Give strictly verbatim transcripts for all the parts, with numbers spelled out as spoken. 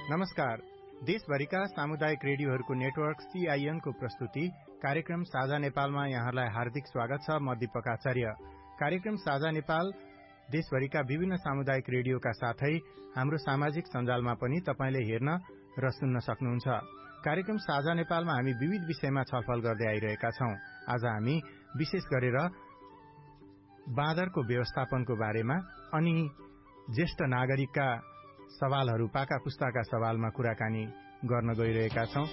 नमस्कार। देशभरिका सामुदायिक रेडियोहरूको नेटवर्क सीआईएन को प्रस्तुति कार्यक्रम साझा नेपालमा यहाँलाई हार्दिक स्वागत छ। म दीपक आचार्य। कार्यक्रम साझा नेपाल देशभरिका विभिन्न सामुदायिक रेडियोका साथै हाम्रो सामाजिक सञ्जालमा पनि तपाईले हेर्न र सुन्न सक्नुहुन्छ। कार्यक्रम साझा नेपालमा हामी विविध विषयमा छलफल गर्दै आइरहेका छौं। आज हामी विशेष गरेर बाँदरको व्यवस्थापनको बारेमा अनि ज्येष्ठ नागरिकका सवालहरू, पाका पुस्ताका सवालमा कुराकानी गर्न गइरहेका छौं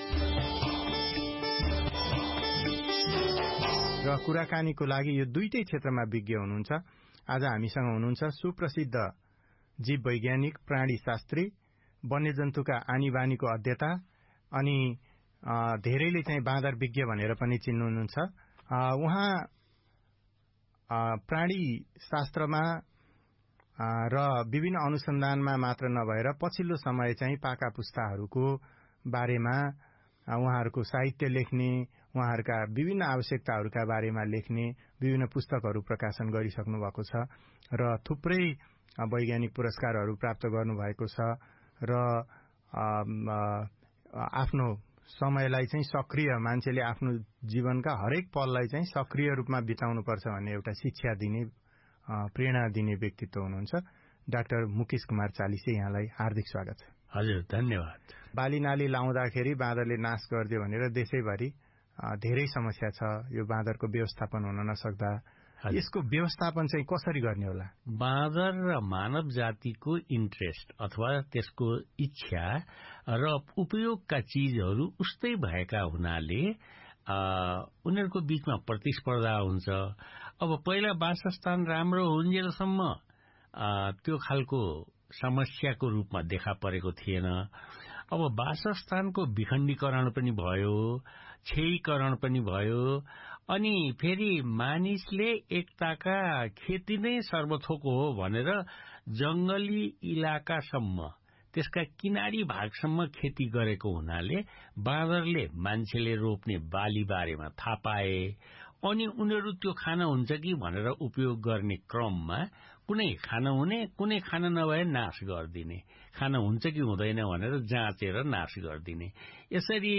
र कुराकानीको लागि यो दुईटै क्षेत्रमा विज्ञ हुनुहुन्छ। आज हामीसँग हुनुहुन्छ सुप्रसिद्ध जीव वैज्ञानिक, प्राणी शास्त्री, वन्यजन्तुका आनी बानीको अध्येता अनि धेरैले चाहिँ बाँदर विज्ञ भनेर पनि चिन्नुहुन्छ। उहाँ प्राणी शास्त्रमा र विभिन्न अनुसन्धानमा मात्र नभएर पछिल्लो समय चाहिँ पाका पुस्ताहरूको बारेमा उहाँहरूको साहित्य लेख्ने, उहाँहरूका विभिन्न आवश्यकताहरूका बारेमा लेख्ने विभिन्न पुस्तकहरू प्रकाशन गरिसक्नु भएको छ र थुप्रै वैज्ञानिक पुरस्कारहरू प्राप्त गर्नुभएको छ र आफ्नो समयलाई चाहिँ सक्रिय, मान्छेले आफ्नो जीवनका हरेक पललाई चाहिँ सक्रिय रूपमा बिताउनुपर्छ भन्ने एउटा शिक्षा दिने, प्रेरणा दिने व्यक्तित्व हुनुहुन्छ। डाक्टर मुकेश कुमार चालिसे, यहाँलाई हार्दिक स्वागत छ। हजुर, धन्यवाद। बाली नाली लाउँदाखेरि बाँदरले नाश गरिदियो भनेर देशैभरि धेरै समस्या छ। यो बाँदरको व्यवस्थापन हुन नसक्दा यसको व्यवस्थापन चाहिँ कसरी गर्ने होला? बाँदर र मानव जातिको इन्ट्रेस्ट अथवा त्यसको इच्छा र उपयोगका चीजहरू उस्तै भएका हुनाले उनीहरूको बीचमा प्रतिस्पर्धा हुन्छ। अब पहिला वासस्थान राम्रो हुन्जेलसम्म त्यो खालको समस्याको रूपमा देखा परेको थिएन। अब वासस्थानको विखण्डीकरण पनि भयो, क्षयीकरण पनि भयो, अनि फेरि मानिसले एकताका खेती नै सर्वथोक हो भनेर जंगली इलाकासम्म, त्यसका किनारी भागसम्म खेती गरेको हुनाले बाँदरले मान्छेले रोप्ने बाली बारेमा थाहा पाए अनि उनीहरू त्यो खाना हुन्छ कि भनेर उपयोग गर्ने क्रममा कुनै खाना हुने, कुनै खाना नभए नाश गरिदिने, खाना हुन्छ कि हुँदैन भनेर जाँचेर नाश गरिदिने, यसरी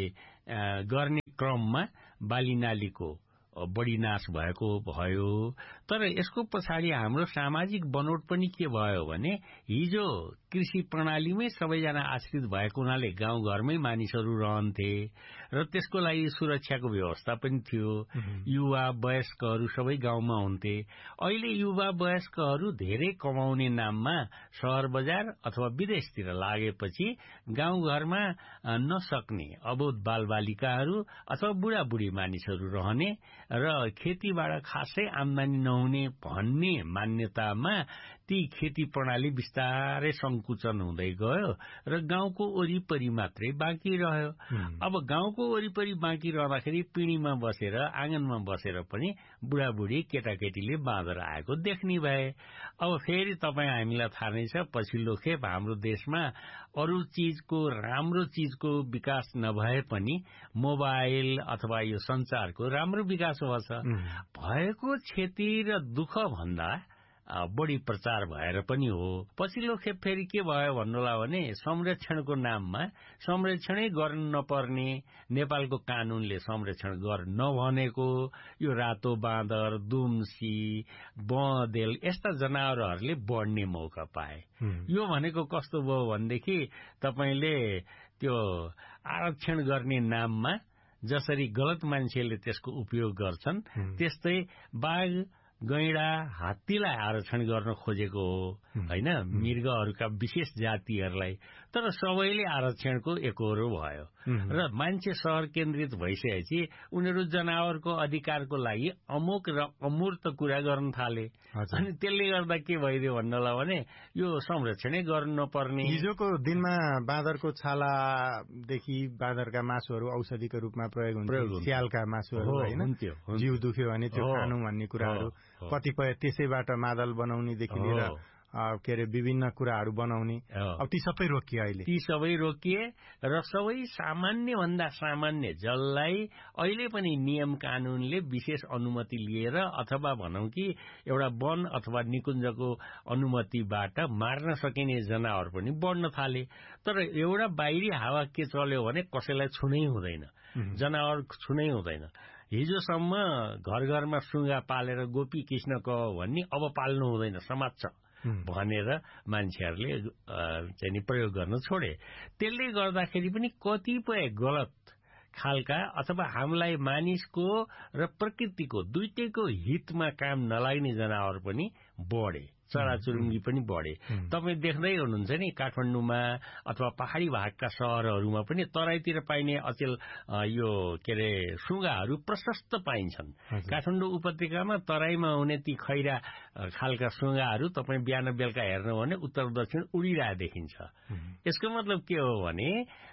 गर्ने क्रममा बाली नालीको बढी नाश भएको भयो। तर यसको पछाडि हाम्रो सामाजिक बनोट पनि के भयो भने हिजो कृषि प्रणालीमै सबैजना आश्रित भएको हुनाले गाउँघरमै मानिसहरू रहन्थे र त्यसको लागि सुरक्षाको व्यवस्था पनि थियो। युवा वयस्कहरू सबै गाउँमा हुन्थे। अहिले युवा वयस्कहरू धेरै कमाउने नाममा शहर बजार अथवा विदेशतिर लागेपछि गाउँघरमा नसक्ने अबोध बालबालिकाहरू अथवा बुढाबुढी मानिसहरू रहने र खेतीबाट खासै आमदानी नहुने भन्ने मान्यतामा ती खेती प्रणाली बिस्तारै संकुचन हुँदै गयो र गाउँको वरिपरि मात्रै बाँकी रह्यो। अब गाउँको वरिपरि बाँकी रहँदाखेरि पिँढीमा बसेर, आँगनमा बसेर पनि बुढाबुढी केटाकेटीले बाँदर आएको देख्ने भए। अब फेरि तपाईँ हामीलाई थाहा नै छ, पछिल्लो खेप हाम्रो देशमा अरू चीजको, राम्रो चीजको विकास नभए पनि मोबाइल अथवा यो संचारको राम्रो विकास भएछ। भएको क्षति र दुःख भन्दा बढी प्रचार भएर पनि हो। पछिल्लो खेप फेरि के भयो भन्नुला भने संरक्षणको नाममा संरक्षणै गर्न नपर्ने, नेपालको कानूनले संरक्षण गर्न नभनेको यो रातो बाँदर, दुम्सी, बँदेल यस्ता जनावरहरूले बढ्ने मौका पाए। यो भनेको कस्तो भयो भनेदेखि तपाईले त्यो आरक्षण गर्ने नाममा जसरी गलत मान्छेले त्यसको उपयोग गर्छन् त्यस्तै बाघ, गैंडा, हात्तीलाई आरक्षण गर्न खोजेको हो, हैन, मृगहरूका विशेष जातिहरूलाई। तर सबैले आरक्षणको एकहोरो भयो र मान्छे शहर केन्द्रित भइसकेपछि उनीहरू जनावरको अधिकारको लागि अमुक र अमूर्त कुरा गर्न थाले। अनि त्यसले गर्दा के भइदियो भन्नला भने यो संरक्षणै गर्नु नपर्ने। हिजोको दिनमा बाँदरको छालादेखि बाँदरका मासुहरू औषधिको रूपमा प्रयोग हुन्छ, स्यालका मासुहरू, हैन, जिउ दुख्यो भने त्यो खानु भन्ने कुराहरू, कतिपय त्यसैबाट मादल बनाउनेदेखि लिएर के अरे विभिन्न कुराहरू बनाउने, अब ती सबै रोकिए अहिले ती सबै रोकिए र सबै सामान्य भन्दा सामान्य जसलाई अहिले पनि नियम कानूनले विशेष अनुमति लिएर अथवा भनौँ कि एउटा वन अथवा निकुञ्जको अनुमतिबाट मार्न सकिने जनावर पनि बढ्न थाले। तर एउटा बाहिरी हावा के चल्यो भने कसैलाई छुनै हुँदैन, जनावर छुनै हुँदैन। हिजोसम्म घर घरमा सुगा पालेर गोपी कृष्ण कह भन्ने अब पाल्नु हुँदैन, समाज छ भनेर मान्छेहरूले चाहिँ नि प्रयोग गर्न छोडे। त्यसले गर्दाखेरि पनि कतिपय गलत खालका अथवा हामीलाई मानिसको र प्रकृतिको दुईटैको हितमा काम नलाग्ने जनावर पनि बढे, चराचुरुङ्गी पनि बढे। तपाईँ देख्दै हुनुहुन्छ नि काठमाडौँमा अथवा पहाडी भागका शहरहरूमा पनि तराईतिर पाइने अचेल यो के अरे सुगाहरू प्रशस्त पाइन्छन्। काठमाडौँ उपत्यकामा तराईमा हुने ती खैरा खालका सुगाहरू तपाईँ बिहान बेलुका हेर्नु भने उत्तर दक्षिण उडिरहेको देखिन्छ। यसको मतलब के हो भने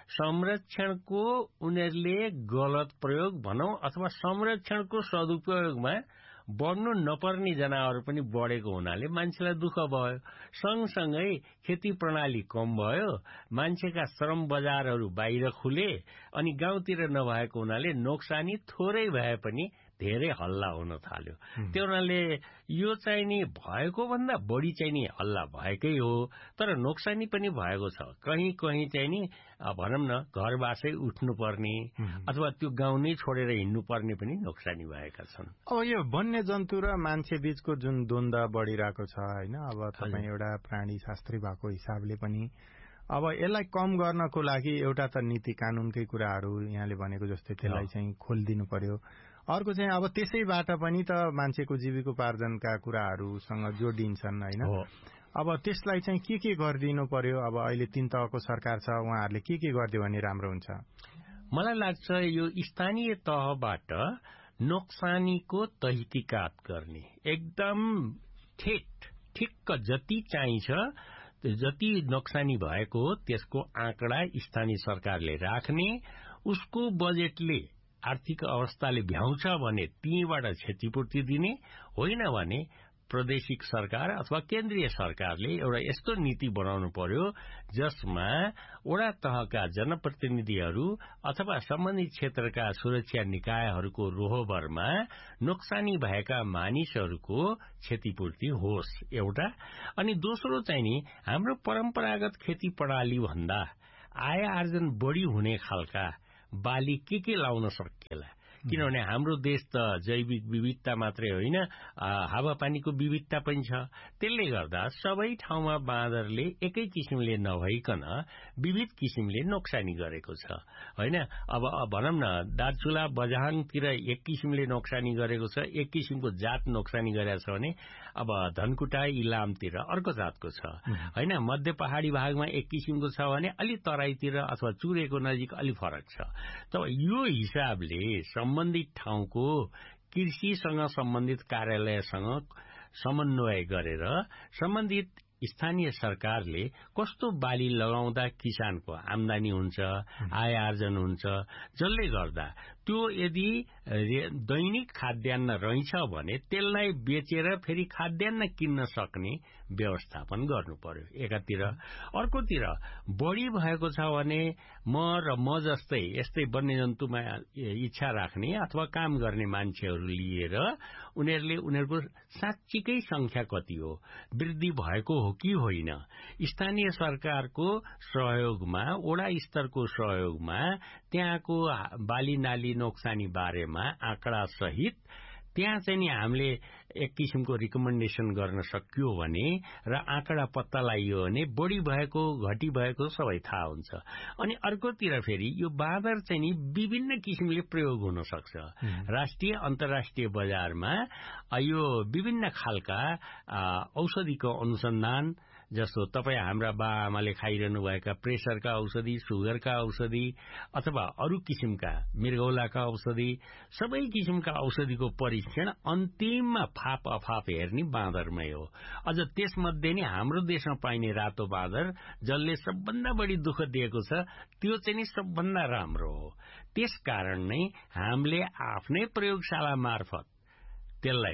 संरक्षणको उनीहरूले गलत प्रयोग भनौँ अथवा संरक्षणको सदुपयोगमा बढ्नु नपर्ने जनावर पनि बढेको हुनाले मान्छेलाई दुःख भयो। सँगसँगै खेती प्रणाली कम भयो, मान्छेका श्रम बजारहरू बाहिर खुले अनि गाउँतिर नभएको हुनाले नोक्सानी थोरै भए पनि धेरै हल्ला हुन थाल्यो। त्यो हुनाले यो चाहिँ नि भएको भन्दा बढी चाहिँ नि हल्ला भएकै हो, तर नोक्सानी पनि भएको छ। कहीँ कहीँ चाहिँ नि भनौँ न घरबासै उठ्नुपर्ने अथवा त्यो गाउँ नै छोडेर हिँड्नुपर्ने पनि नोक्सानी भएका छन्। अब यो वन्य जन्तु र मान्छे बीचको जुन द्वन्द बढिरहेको छ होइन, अब तपाईँ एउटा प्राणी शास्त्री भएको हिसाबले पनि अब यसलाई कम गर्नको लागि एउटा त नीति कानूनकै कुराहरू यहाँले भनेको जस्तै त्यसलाई चाहिँ खोलिदिनु पर्यो। अर्को चाहिँ अब त्यसैबाट पनि त मान्छेको जीविकोपार्जनका कुराहरूसँग जोडिन्छन् होइन। अब त्यसलाई चाहिँ के के गरिदिनु पर्यो? अब अहिले तीन तहको सरकार छ, उहाँहरूले के के गरिदियो भने राम्रो हुन्छ? मलाई लाग्छ यो स्थानीय तहबाट नोक्सानीको तहकीकात गर्ने, एकदम ठिक ठिक्क जति चाहिन्छ जति नोक्सानी भएको हो त्यसको आँकडा स्थानीय सरकारले राख्ने, उसको बजेटले आर्थिक अवस्थाले भ्याउँछ भने तीबाट क्षतिपूर्ति दिने, होइन भने प्रादेशिक सरकार अथवा केन्द्रीय सरकारले एउटा यस्तो नीति बनाउनु पर्यो जसमा वडा तहका जनप्रतिनिधिहरू अथवा सम्बन्धित क्षेत्रका सुरक्षा निकायहरूको रोहबरमा नोक्सानी भएका मानिसहरूको क्षतिपूर्ति होस् एउटा। अनि दोस्रो चाहिँ नि हाम्रो परम्परागत खेती प्रणाली भन्दा आय आर्जन बढी हुने खालका बाली के के लाउन सकिएला, किनभने हाम्रो देश त जैविक विविधता मात्रै होइन, हावापानीको विविधता पनि छ। त्यसले गर्दा सबै ठाउँमा बाँदरले एकै किसिमले नभइकन विविध किसिमले नोक्सानी गरेको छ होइन। अब भनौँ न दार्चुला बझाङतिर एक किसिमले नोक्सानी गरेको छ, एक किसिमको जात नोक्सानी गरेको छ भने अब धनकुटा इलामतिर अर्को जातको छ होइन। मध्य पहाडी भागमा एक किसिमको छ भने अलि तराईतिर अथवा चुरेको नजिक अलि फरक छ। त यो हिसाबले सम्बन्धित ठाउँको कृषिसँग सम्बन्धित कार्यालयसँग समन्वय गरेर सम्बन्धित स्थानीय सरकारले कस्तो बाली लगाउँदा किसानको आमदानी हुन्छ, आय आर्जन हुन्छ, जसले गर्दा त्यो यदि दैनिक खाद्यान्न रहन्छ भने त्यसलाई बेचेर फेरि खाद्यान्न किन्न सक्ने व्यवस्थापन गर्नु पर्यो एकातिर। अर्कोतिर बढी भएको छ भने म र म जस्तै यस्तै वन्यजन्तुमा इच्छा राख्ने अथवा काम गर्ने मान्छेहरू लिएर उनीहरूले उनीहरूको साँच्चीकै संख्या कति हो, वृद्धि भएको हो कि होइन, स्थानीय सरकारको सहयोगमा वडा स्तरको सहयोगमा त्यहाँको बाली नाली नोक्सानी बारेमा आँकडा सहित त्यहाँ चाहिँ नि हामीले एक किसिमको रिकमेन्डेसन गर्न सकियो भने र आँकडा पत्ता लगाइयो भने बढी भएको घटी भएको सबै थाहा हुन्छ। अनि अर्कोतिर फेरि यो बाँदर चाहिँ नि विभिन्न किसिमले प्रयोग हुन सक्छ। राष्ट्रिय अन्तर्राष्ट्रिय बजारमा यो विभिन्न खालका औषधिको अनुसन्धान जस्तो तपाईँ हाम्रा बाआमाले खाइरहनु भएका प्रेसरका औषधि, सुगरका औषधि अथवा अरू किसिमका मृगौलाका औषधि, सबै किसिमका औषधिको परीक्षण अन्तिममा फाप अफाप हेर्ने बाँदरमै हो। अझ त्यसमध्ये नि हाम्रो देशमा पाइने रातो बाँदर जसले सबभन्दा बढी दुःख दिएको छ त्यो चाहिँ नि सबभन्दा राम्रो हो। त्यसकारण नै हामीले आफ्नै प्रयोगशाला मार्फत त्यसलाई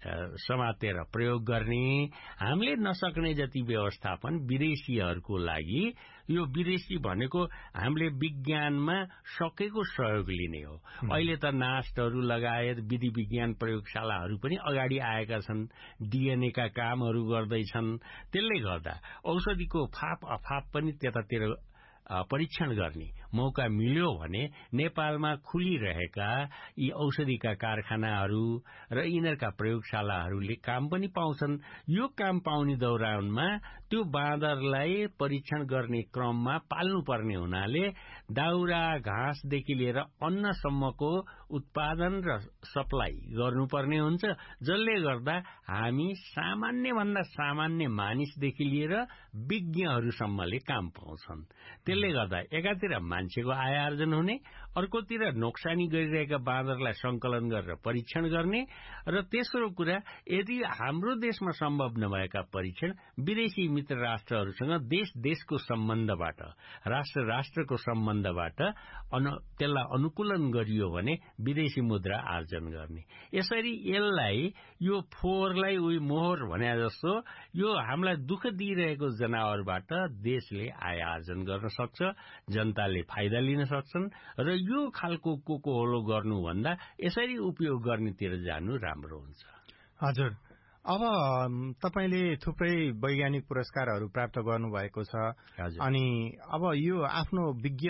समातेर प्रयोग गर्ने, हामीले नसक्ने जति व्यवस्थापन विदेशीहरूको लागि, यो विदेशी भनेको हामीले विज्ञानमा सकेको सहयोग लिने हो। अहिले त नास्टहरू लगायत विधि विज्ञान प्रयोगशालाहरू पनि अगाडि आएका छन्, डीएनए का कामहरू गर्दैछन्। त्यसले गर्दा औषधिको फाप अफाप पनि त्यतातिर परीक्षण गर्ने मौका मिल्यो भने नेपालमा खुलिरहेका यी औषधिका कारखानाहरू र यिनीहरूका प्रयोगशालाहरूले काम पनि पाउँछन्। यो काम पाउने दौरानमा त्यो बाँदरलाई परीक्षण गर्ने क्रममा पाल्नुपर्ने हुनाले दाउरा घाँसदेखि लिएर अन्नसम्मको उत्पादन र सप्लाई गर्नुपर्ने हुन्छ, जसले गर्दा हामी सामान्यभन्दा सामान्य मानिसदेखि लिएर विज्ञहरूसम्मले काम पाउँछन्। त्यसले गर्दा एकातिर मान्छेको आय आर्जन हुने, अर्कोतिर नोक्सानी गरिरहेका बाँदरलाई संकलन गरेर परीक्षण गर्ने, र तेस्रो कुरा यदि हाम्रो देशमा सम्भव नभएका परीक्षण विदेशी मित्र राष्ट्रहरूसँग देश देशको सम्बन्धबाट, राष्ट्र राष्ट्रको सम्बन्धबाट त्यसलाई अनुकूलन गरियो भने विदेशी मुद्रा आर्जन गर्ने। यसरी यसलाई यो फोहोरलाई उही मोहर भने जस्तो यो हामीलाई दुःख दिइरहेको जनावरबाट देशले आय आर्जन गर्न सक्छ, जनताले फाइदा लिन सक्छन्, र यो खालको कोकोहोलो गर्नुभन्दा यसरी उपयोग गर्नेतिर जानु राम्रो हुन्छ। हजुर, अब तपाईले थुप्रै वैज्ञानिक पुरस्कारहरू प्राप्त गर्नुभएको छ, अनि अब यो आफ्नो विज्ञ